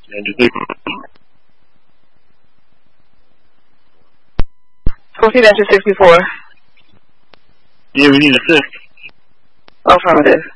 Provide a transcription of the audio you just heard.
Proceed after 64. Yeah, we need assist. Affirmative.